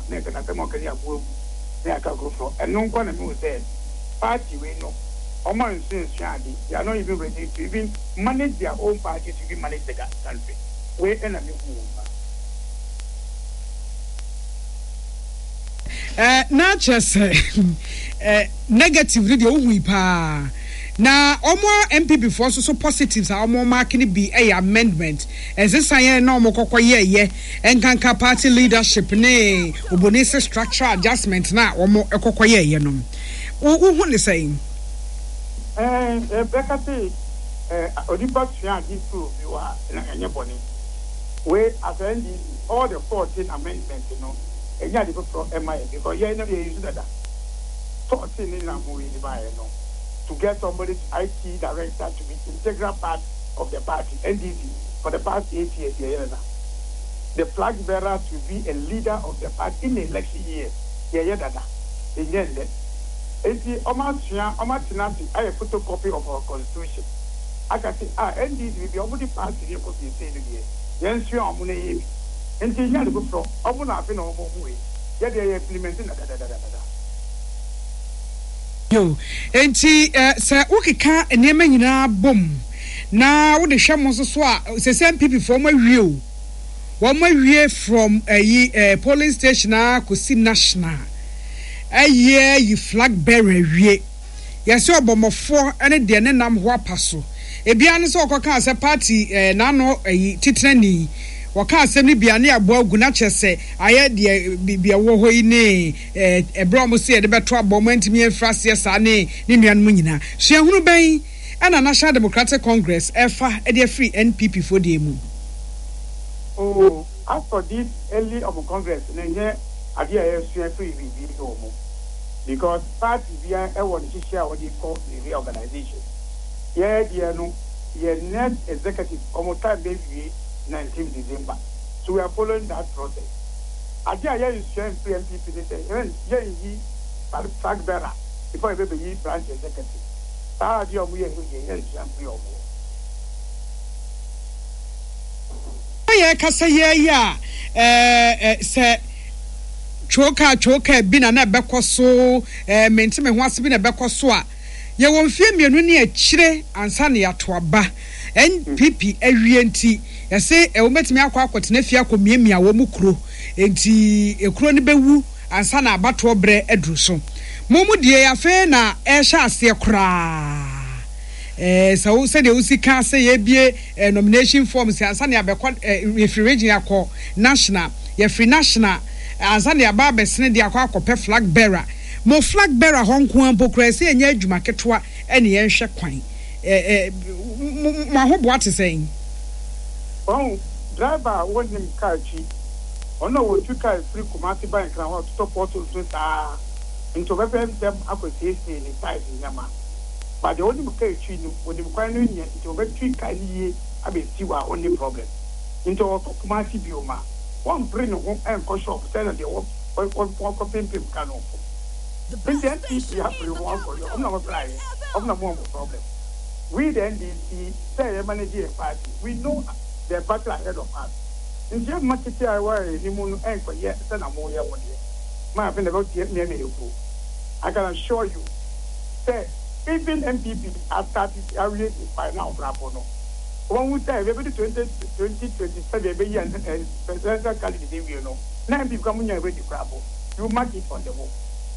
na kana temo kali abu na aka go from eno nko na me say party we no omo nsunsu ade they are not even ready to even manage their own party to even manage the country we na me hu na chese negative dey ohu pa na omo MPP for so positives are omo marking be a amendment as this say na omo kokoye enkanka party leadership ne obonese structural adjustment na omo kokoye no who ne saying bekati odipa twa this proof you are na anyeboni we attend all the 14 amendments you know enya the pro MI because you know they use that 14 in na we buy no to get somebody's IT director to be integral part of the party, NDC, for the past 8 years. The flag bearer to be a leader of the party in the election year. I have a photocopy of our constitution. I can say, NDC will be already passed the copy of the year. Yes, you are money. And the young people, I will not be no more way. Yet they are implementing that. Yo, enti se ukika enema nyina bom na wo de hwemo so a se MPP from awie o awie from polling station akosi national yi flag bearer awie yesi obomofo ene de ne nam ho apaso ebia ne se okoka se party na no titrani waka asem ni bia ne abo agu na chese aye de bia wo hoyi ne ebro mo se de beto abo mantimi enfrase sa ne nuan mu nyina so ehunu ben ana National Democratic Congress efa e de free NPP for de mu after this early of Congress na nye ade aye so free BB do mo because party bia e won share what they call the reorganization yeah dia no ye net executive omo time be 19th December. So we are following that process. Adia is sharing MPP say, ye flag bearer before you be branch executive. Adia we are champion. Yeah, kasa ya se choka bi na bekoso mentime ho ase bi na bekoso a ye won fie mienu ne akire ansa ne yatoaba NPP awienti yese e wo metimi akwa fia akomiamia wo mukro enti ekuro ne bewu ansa na abato bre aduru so momu die afa na e hya ase kra so se de usika se ye bie nomination forms ansa na abekwa referendum akọ national ye free national ansa na aba besene de akọ akọpe flag bearer mo flag bearer honko ampokra se enya adwuma ketwa ene ye hwe kwan ma ho bo ate saying driver won him car chi ono wo tu car free Kumasi bank na ho to port to ta into we them akwese ni size nyama but the only car chi no wo dem kwan no nya into we tu car ni abesi wa only problem into Kumasi bioma one bring no enko shop tell the wo pim kan no the NDC have reward for you I'm not applying I'm not more problem we the NDC say manage a party we know the party ahead of us. In the market, I worry, you moon and for yet, then I'm more one year. My friend about yet near me. I can assure you, say, even MPP are started area by now, Brabono. One would say, every 2027 and presidential candidate, you know, now becoming a ready Bravo. You mark it on the wall.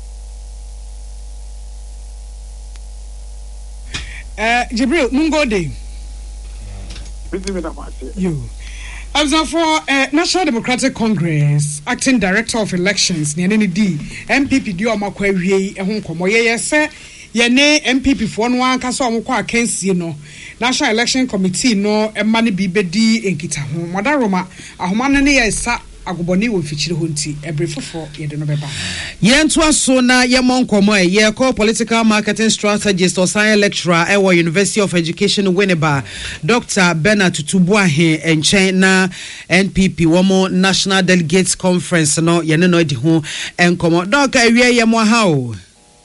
Jibril, Mungode. You. As for National Democratic Congress, Acting Director of Elections, NND, MPP Dio Makwe, Honkomo, yes, Yene MPP for one Caso Mukwa Kensi, no, National Election Committee, no, and Mani Bibedi in Kitaho, Madaroma, Ahumani, sa. Agoboni wo fichire honti ebrefofo ye de no beba yentoa so na ye monkomo ye call political marketing strategist or science lecturer at University of Education Winneba Dr. Bernard Tutubuahe enchen na NPP womo National Delegates Conference no ye no di ho enkomo doc awie ye mo ha o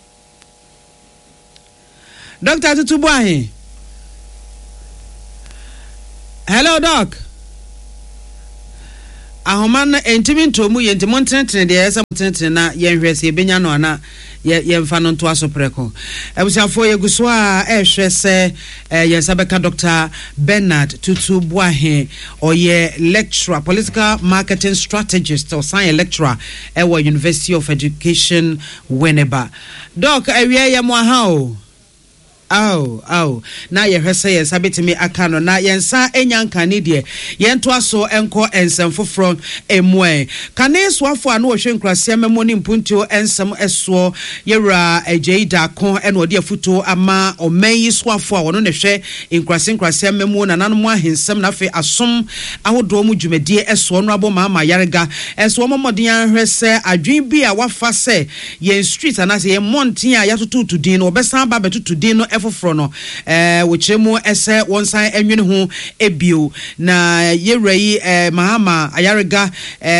Dr. Tutubuahe hello doc ahoman entimi ntomu ye ntimo ntentene de yesa ntentene na yenhwese ebenya no ana yemfa no nto aso preko ebusiafo yeguso a ehwese yensa beka Dr. Bernard Tutu Buahe oye lecturer political marketing strategist or science lecturer ewa University of Education Winneba. Doc awie ye mo ha o na ye hwese ye sabetimi aka no na yensa enyanka ne de yento aso enko ensem foforo emwe kane soafo a no hwe nkrase memo ni mpuntuo ensem eso yewra ejeida kon eno de afuto ama omanyi soafo a wono ne hwe nkrase memo na nanom ahensem na fe asom ahodo mu dwumadie eso no abo mama yarega eso momodin ahwese adwen bi a wafa se ye street anase ye montin a yatoto din no obesan ba betutu din no efofro no wochemu ese wonsan enwene ho ebio na yewrai mahama ayarega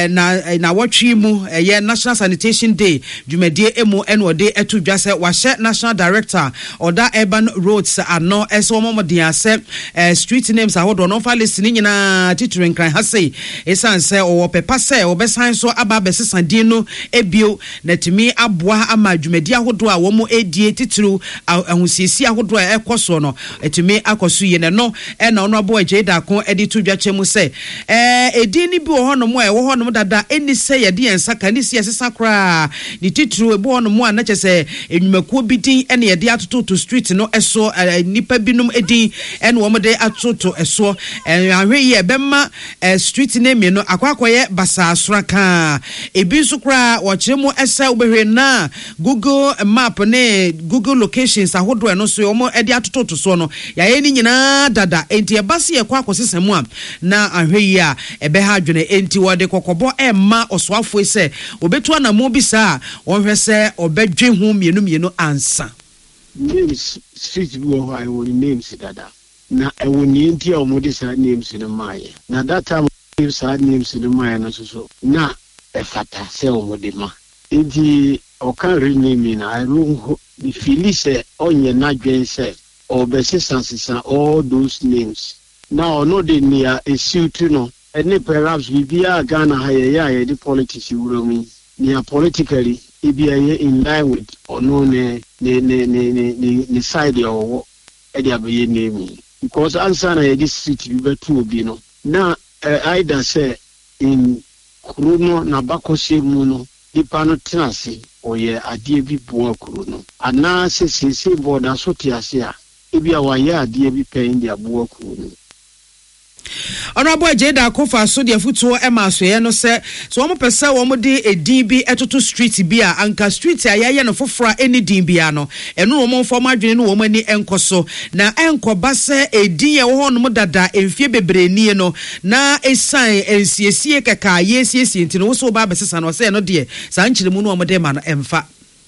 na watwi mu ye National Sanitation Day dwumadie emu enode etudwa se wahye National Director oda Urban Roads ano ese omomodin ase street names ahodo no fa list ni nyina titire nkran hase esan se owo pepa se obesan so aba besesan din no ebio na timi aboa ama dwumadie ahodo a wo mo edie titiru ahusisi ahodo ekoso no etimi akoso ye ne no na ono abo agyeida kon edi tudwa chemu se edi ni bi wo hono mo wo hono dada eni se ye de ensaka ni se sesa kra ni titru ebu hono mo na chese enwumakuo bidin ene ye de atoto to street no eso nipa binum edi ene wo mo de atoto eso ahwe ye bema street name no akwakoye basa asraka ebi nso kra wo chemu esa obehwe na Google map ne Google locations ahodo no so omo edi atoto so no ya ye ni nyina dada enti e base ye kwa akosesemu a na ahwe yi a ebe ha adwene enti wode kokobo emma osoafo ese obetu anamo bi sa wonhwe se obedwe hu mienu ansa names street bi wo I will names dada na e woni enti a omode sa names no maye na that time sa names no maye no so na e fata se omode ma enti o kan rename na I don't the Felice onye na dwense or besisasisa all those names now no de near a suit no and perhaps we be a Ghana higher the politics you will mean near politically it be in line with or no ne side or any name because answer this city you better be no now either say in Kuruno na Bakose Muno the panotinasi oye adie bi bo akuru no ana sese border so tiase a ebi a waye adie bi pe ndi abo akuru no Honorable Jeda Kofa so de futuo emasoye no se so omo pese wo mo de edin bi etoto street bi a anka street ayaye no fofora eni din bia no eno wo mo form adwene no wo mo ani enkoso na enkoba se edin ye wo no mo dada emfie bebreni no na esan ensiesie kaka yesiesie ntino wo so ba besesa no se no de sa nchire mu no wo mo de ma no emfa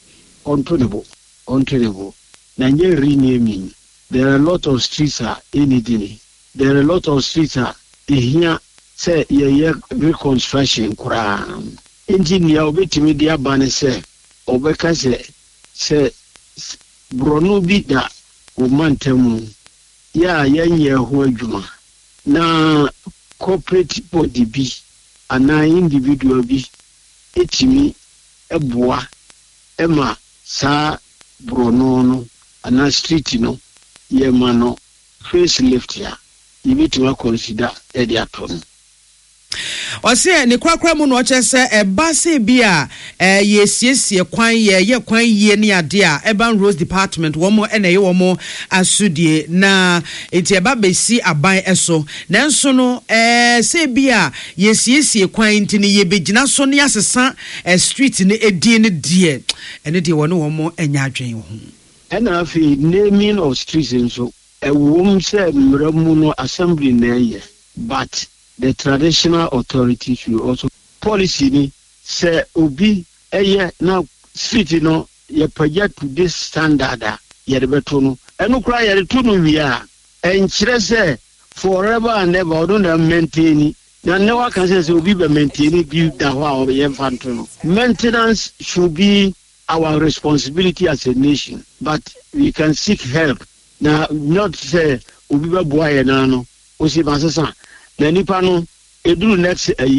ontrenable Nigeria renaming there are a lot of streets are anything. There are a lot of streets here say ye reconstruction kura engineer obetimi dia bane say obeka say brono bi da o mantemu ya yenye ho adwuma na corporate body bi ana individual bi etimi eboa ema sa brono no ana street no ye mano facelift ya you need to consider ediaton. Ose ni kwakwa mu no ochese base bia yesiesie kwan ye kwan ye ni ade a Urban Roads Department wo mo ene ye wo mo asudie na enti eba besi aban eso nanso no se bia yesiesie kwan ntini ye begina so ne asesa street ne edi ne die ene de wo no wo mo enya adwen ho ena afi naming of streets so a woman said Muramuno assembly na but the traditional authority should also policy ni say obi na street no ye project to this standard ye beto no eno kra ye to no wi a enkyere say forever and ever don't maintain na never can say obi be maintain build that wa ye fanto no maintenance should be our responsibility as a nation but we can seek help. Now, not say Ubiba boy and no, Osi Masasa, the Nipano, Edu next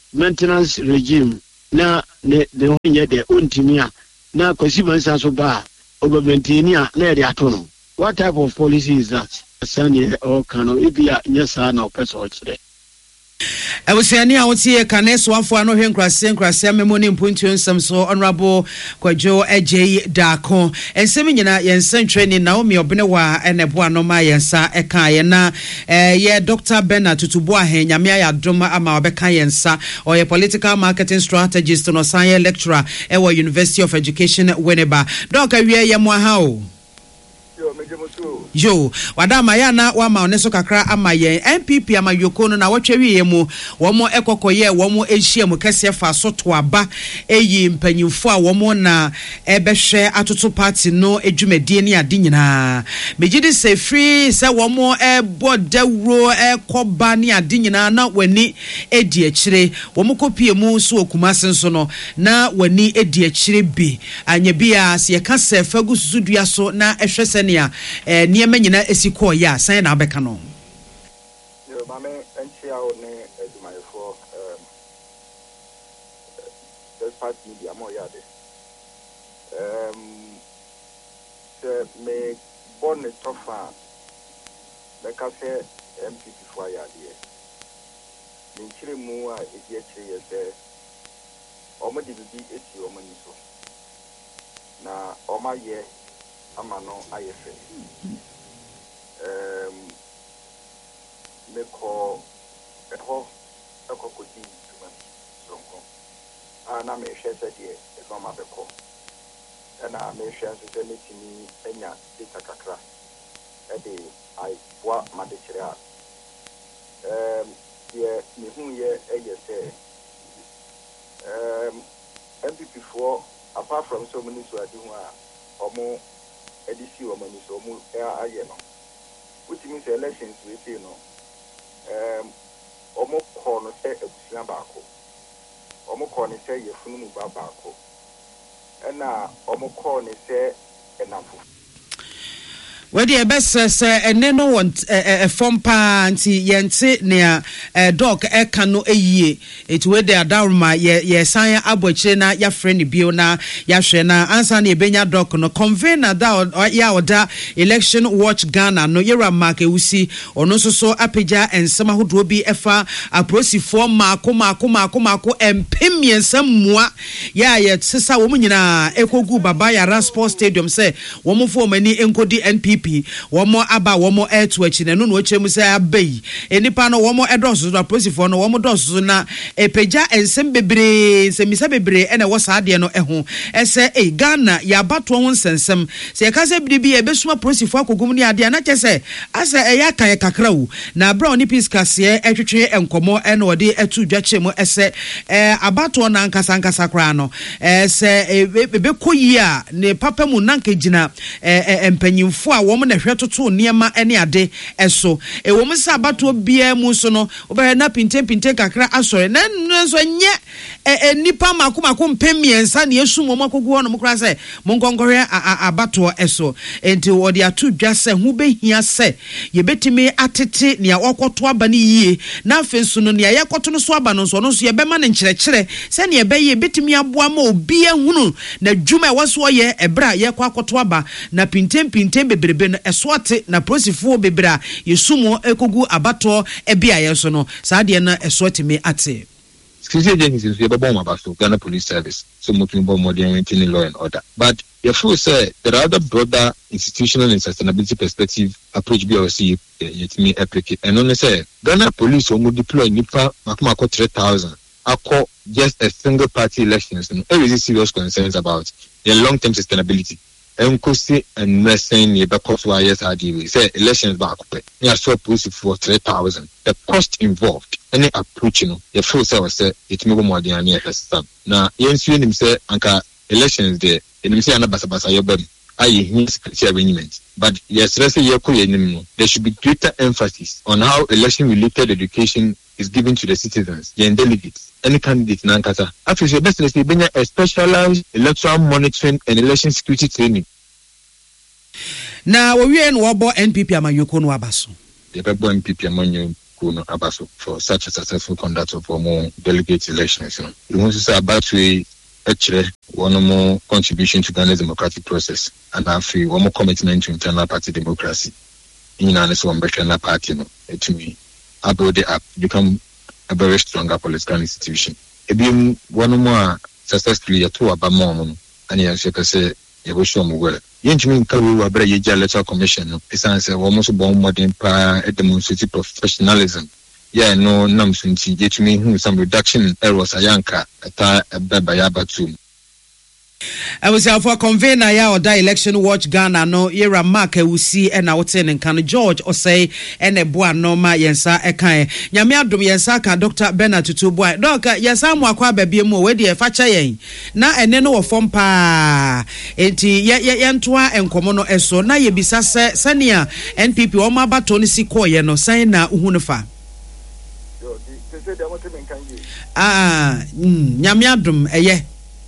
maintenance regime na ne ho nyɛ de ontimi a na kwasi mansa so ba over maintain a na yɛ ato no. What type of policy is that? Sani or kano ibia nyesa na opeso ochire. Awusiani a wotie kaneso afo ano hwe nkrase memoni mpuntu nsam so honorable Kwadwo AJ Dako ensem nyina yensan training Naomi Obenewa enebo anoma yensa eka ye na ye Dr. Bernard Tutubuahe nyame ayadom ama obeka yensa or ye political marketing strategist no science lecturer ewa University of Education Winneba. Doc awie ye mo ha o. Yo, wadama ya na wama oneso kakra ama yen MPP ama yokono na watwewe ye mu womo ekokoye womo ehia mu kese fa so to aba eyi mpanyimfo a womo na ebehwe atoto party no edwumadie ne ade nyina megidi se free se womo bodawro ekoba ne ade nyina na wani edi akire womo kopie mu so okumase so no na wani edi akire bi anya bia se ye ka se fagu susudua so na ehwe se ne a niema nyina esiko ya san na abeka no yo mame enchia o ne edumayefo this part media mo ya de se me bonne tofa le café MPP fo ya de ni chire mu a edi akire ye se omo di bibi eti omo ni so na oma ye amano ayefe meko eho ekokodi tumani sonko ana me hwese de e ma beko ana me hwese se metini enya data kakra e de ai bua madekire a ye me hu ye eyese MPP for apart from so many so adi hu a omo edisi woman is almost aye no which means elections we say no omo ko no say ebusia baako omo ko ne say yefunu mu baako na omo ko ne say enafo Wadi ebese ene no want form pa anti yente ne dog eka no eyie etu we de adaruma ye san abochire na ya friend bio na ya hwe na ansa na ebenya dog no convener da ya oda election watch Ghana no yera mark ewusi ono so apeja ensema hodo bi efa aprosifo maako empemiensa mua ya ye sesa wo nyina ekogu baba ya Sport Stadium se wo mfo mani enkodi NPP womo aba womo etu achi na no ochemu se abai enipa no womo edoso do prosifo no womo doso na epeja ensem bebre semisa bebre ene wo saade no eho ese Ghana ya bato ho nsensem se ye kase bibi e besuma prosifo akogum ni ade na chese ase eya kan kakra wu na bra oni piskase etwetwe enkomo ene ode etu dwachemu ese abato na nkasa kra no se bekoyi a ne papa mu nanka gina empanyimfo a womo na hwetoto niema ene ade eso womo sa abato bia mu so no obe na pinte kakra asore na nso nye nipa makomako mpemiensa na yesu mo makogu hono mkra se monkonkore abato eso enti wode atu dwase hu behia se ye betimi atete ne akoto aba ne yie na afensu no ne yakoto no so aba no so ye bema ne nkyerɛkyerɛ se ne be ye betimi aboa ma obi ehunu na dwuma e waso ye ebra ye kwa akoto aba na pinte bebrebe no esoate na prosifo bebra yesumo ekogu abato ebia ye so no saade na esoate me ate security agencies we bomb about Ghana Police Service so much more modern maintaining law and order but if you say there are other broader institutional and sustainability perspective approach BRC yet me applicate and only say Ghana Police will deploy nipa makuma 3,000 akọ just a single party elections and there is serious concerns about their long-term sustainability. Enkosi and Messing near Bakoswa, yes, I do. Say elections back. They are so positive for 3,000. The cost involved, any approach, the full service, it may be more than any other system. Now, Jens Unim say, Anka elections there, and we say, Anabasa, your body. I hear security arrangements. But yes, there should be greater emphasis on how election-related education is given to the citizens, the delegates. Any candidate in Ankasa. Actually, the best is to bring a specialized electoral monitoring and election security training. Now, we are in Wabo NPP Amayoko no Abaso. The Bebo NPP Amanyo Kuno Abaso for such a successful conduct of more delegate elections. We want to say about one more contribution to Ghana's democratic process, and I feel one more commitment to internal party democracy. In an one party, to me, I build it up, become a very stronger political institution. It be one more successfully a two about more, and yes, you can say, you will show me well. Yentimi Kawu Abra Yeja Electoral Commission, Essence, almost born modern power, a demonstrative professionalism. Yeah, no, Namsunti, Yetimi, who some reduction in errors, Ayanka, a Babayaba too. I was for convener ya or election watch Ghana no era mark we see and out in can George or say and a boa norma yensa ekan nyame adom yensa ka Dr. Bernard Tutuboa doc yensa mo akwa babie mu we de fa yen na ene no wo fom pa enti ye ntoa enkomo no eso na ye bisa se sania NPP o ma bato ni siko ye no san na uhunu fa nyame adom eye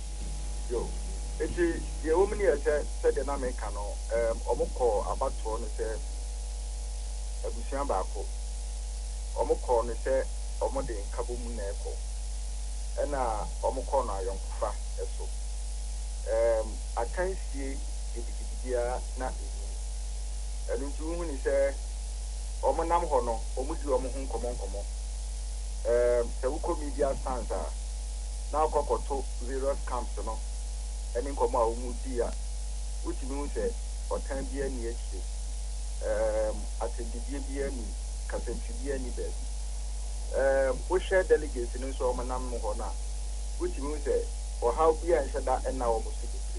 the woman here said the name cano, Omoko about to say a Busian Bako, Omoko, say Omode in Kabum Neko, and Omoko na young fa, so. I can't see it, not and in June he said, Omanam Hono, Omudu Omohun Common, Sewuko Media Sansa, now Cocoto, various camps, no. And in Koma Umudia, which means or 10 BNH, at the DBN, Casentribian bed. We share delegates in so Manam Mohona, which means or how be and said that and now almost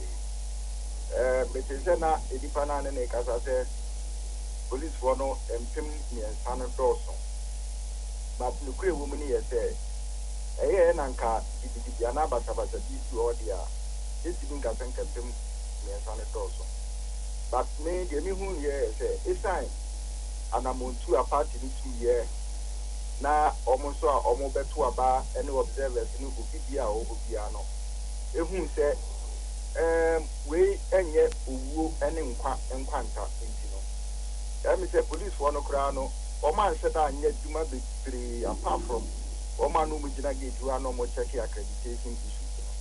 but is not a dipana and a casa police for no and Pim and San Dawson. But the queer woman here said, a year and anka, the Anabasabas, these or the this even can think of him also. But me, the new year say, it's time, and I'm on to a party in 2 years. Now, almost almost to a bar, and observers in Ubia or Ubiano. If who say, we and yet, woo and in Quanta, let me say, police for no crown, or man said, I yet do my victory apart from Oman Umujina gate, you are no more checking accreditation issue.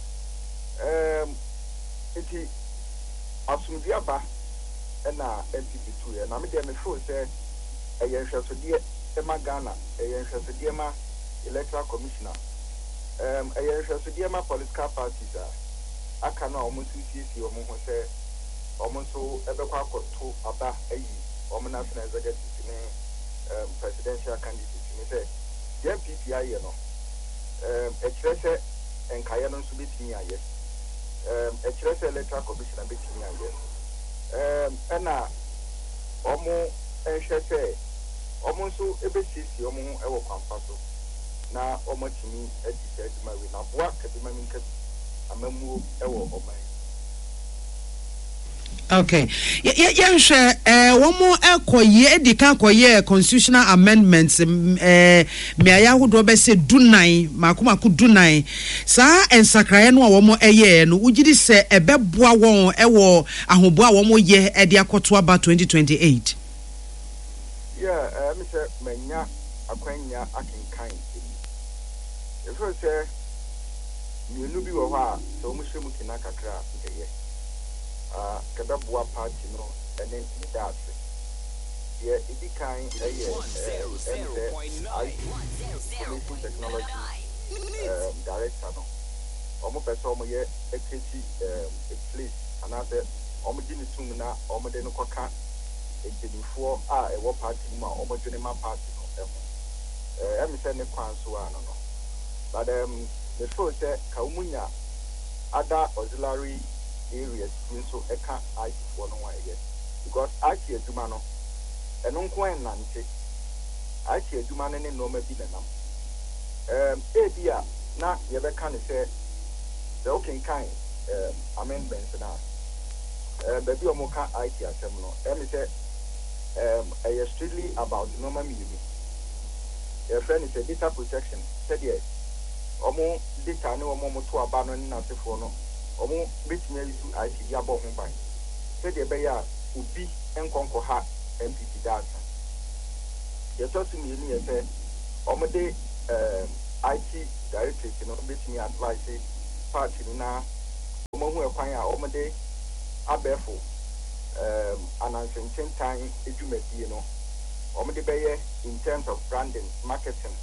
Iti asumdiaba na NPP2 ya na me dem feel say eyenhwesodie ema Ghana eyenhwesodie ma electoral commissioner eyenhwesodie ma political parties aka na omusisi omo ho say omo so ebekwa akoto aba ayi omo national executive ne presidential candidate ni say the NPP aye no ekrese enkaya no so betimi aye a Chelsea Electoral Commission and between and Omo and Shese almost so a bit sissy, Omo, ever compasso. Now, Omo to me, as you said, my win up work at the moment, a memo, ever of mine. Okay. Share one more koye edika koye constitutional amendments me ayahu do be se dunai makuma ku dunai sa ensakraye no wo mo eye no ugidi se ebeboa won ewo ahoboa wo mo ye e de akoto aba 2028. Yeah, me say menya akwanya akinkan. If you say me no bi wo ha so mo hwemu kina kakra nkeye. Kadabua party no and then that yeah it became information technology director no almost person mo ye ekiti a place another almost didn't soon na almost no kwaka before e wo party ma almost didn't ma party no me say ne kwan so no but the first say ka umunya other auxiliary areas so I can't IT for no one yet because IT is humano and unquine nante IT is human and no maybe the num ABA na you can say the okay kind amendments now baby or more IT assembly and say strictly about normal meaning a friend is a data protection said yes omo data no more to abandon na se for no omo betime use IT ya bo ho ban se de be ya obi enkonko ha MPP data ye to si mi ni ye se omode IT directorate no betimi advise party na omohu ekwan a omode abefo anansenchen time edwumadie no omode beye in terms of branding, marketing,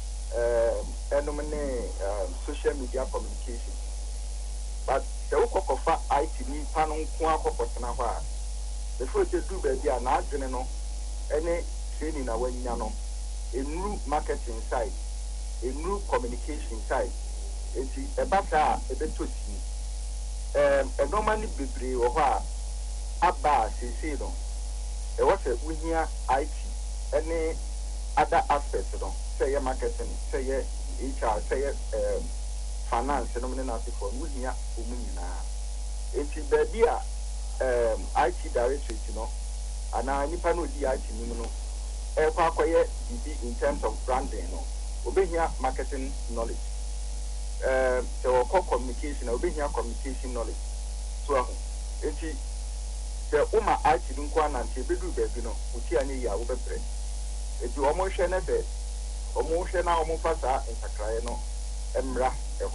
social media communication. But the Okofa IT ni panon kwa kokotena hwa. The first do baby and adrenal any training away no. A new marketing side, a new communication side. It's a better a bit to see. A normally be or abba say no. There was a winner IT, any other aspects, you know, say marketing, say HR, say finance, phenomenon for Munia, Umina. It's baby IT directorate, you know, and I nipa no di IT, you know, in terms of branding, you know, obey here marketing knowledge. So communication, obey here communication knowledge. So it's the Uma IT don't go and be do baby, no, which I need your better. It's your emotion, emotional, almost in Sacrano, Emra,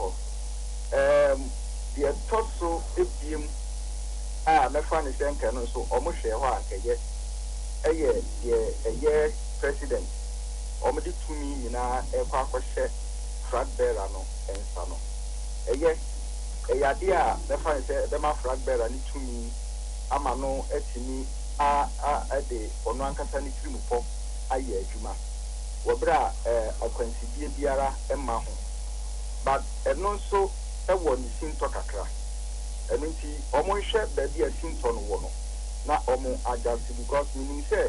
the torso, FDM, my friend is then can also almost share one, a year president, already to me in a quack share, flag bearer, and sano. A year, a idea, the friend said, the man flag bearer to me, Amano, etini, a day, or non casani trim for a year, Juma. Wabra, a coincident biara, and maho. But and also a one is seen to Kakra. And when she almost shared baby a seen on one, not almost adjusted because meaning say,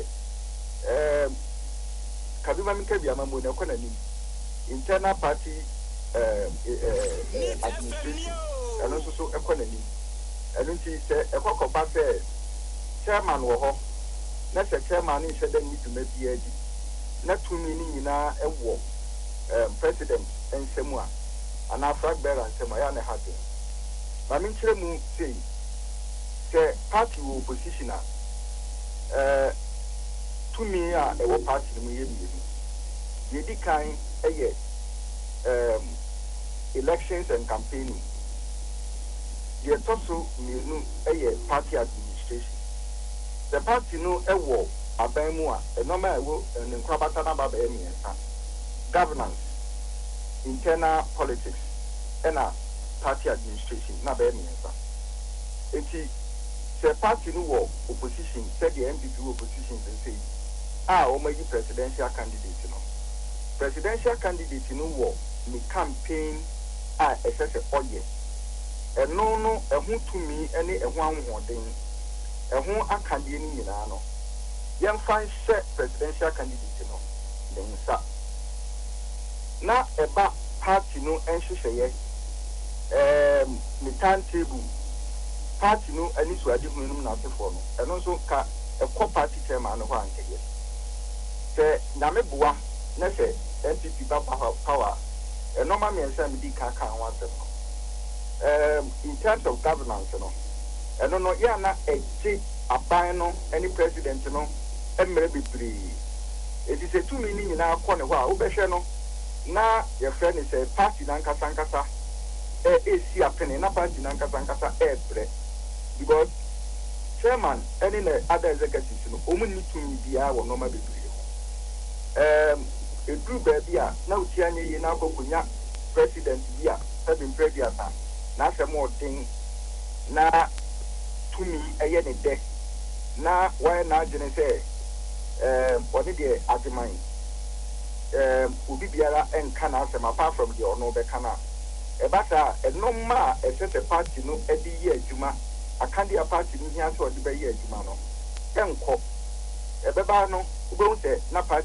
Kabima Mikabiama Munakonani, internal party administration, and also economy. And when she said, a cock of batter, chairman or not a chairman is said they need to make the edge. Not too meaning in a war, president and Semua. And our flag bearer and Samayana had him. But Minchemu say, party will position to me, a party in the Yedi kind elections and campaigning. The also a party administration. The party no a war, a bemua, a normal and in Krabatana Babemi governance. Internal politics and a party administration, not very many. It's a party no war opposition, said the MPP opposition and say, maybe presidential candidate, you know. Presidential candidate in no war, me campaign, excessive oye. And no, a who to me, any a one more thing, a who a candidate in ano. Young fine set presidential candidate, you know, then sir. Na eba party no enhwehweye me timetable party no ani so ade hunum na afefo no eno so ka ekọ party chairman no ho ankeye se na meboa na se MPP ba power normal me say me di ka ho asem no in terms of governance no eno no ya na eje aban no any president no emre bebre it is a 2 million na akọ ne ho a wo behwe no na your friend is a party nankasa AC apene na party nankasa bre because chairman any other executives no omu ni tumi bia wo normal bebre a group baby na uti anye yi na akokunya president bia having president na asem odin na tumi eye ne de na why na agene say oni de ademan ubi biara enkana asem apart from the ono bekana ebata enoma esese party no edi ye adwuma akandi party ni hia so odi be ye adwuma no enko ebeba no ube unse na party